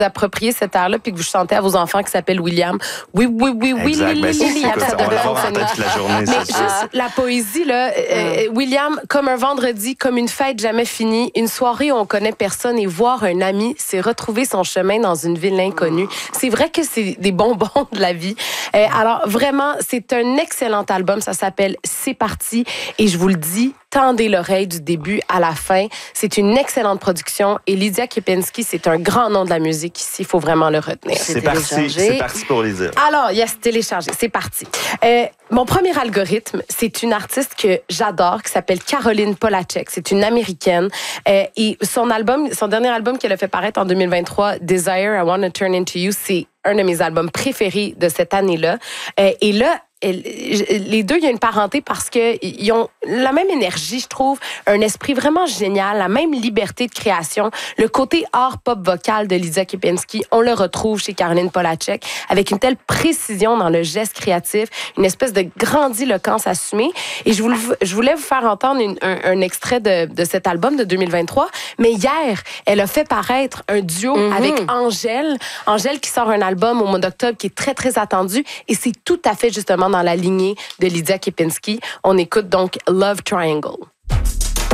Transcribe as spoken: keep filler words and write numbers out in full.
appropriez cette air-là puis que vous chantez à vos enfants qui s'appellent William. Oui, oui, oui, oui, exact. Lily, Ben, Lily, écoute, ça on va devrait l'avoir en fonctionner. tête toute la journée. Mais c'est ça. juste la poésie, là, euh, William, comme un vendredi, comme une fête jamais finie, une soirée où on connaît personne et voir un ami, c'est retrouver son chemin dans une ville inconnue. C'est vrai que c'est des bonbons de la vie. Euh, alors, vraiment, c'est un excellent album. Ça s'appelle C'est parti. Et je vous le dis, tendez l'oreille du début à la fin. C'est une excellente production. Et Lydia Kepinski, c'est un grand nom de la musique ici. Il faut vraiment le retenir. C'est parti, c'est parti pour les dire. Alors, yes, téléchargé. C'est parti. Euh, mon premier algorithme, c'est une artiste que j'adore, qui s'appelle Caroline Polachek. C'est une Américaine. Euh, et son album, son dernier album qu'elle a fait paraître en deux mille vingt-trois, Desire, I Want to Turn Into You, c'est un de mes albums préférés de cette année-là. Euh, et là, les deux, il y a une parenté parce qu'ils ont la même énergie, je trouve, un esprit vraiment génial, la même liberté de création. Le côté art pop vocal de Lydia Kepinski, on le retrouve chez Caroline Polachek avec une telle précision dans le geste créatif, une espèce de grandiloquence assumée. Et je voulais, je voulais vous faire entendre une, un, un extrait de, de cet album de deux mille vingt-trois. Mais hier, elle a fait paraître un duo mm-hmm. avec Angèle. Angèle qui sort un album au mois d'octobre qui est très, très attendu. Et c'est tout à fait justement dans la lignée de Lydia Kepinski. On écoute donc Love Triangle.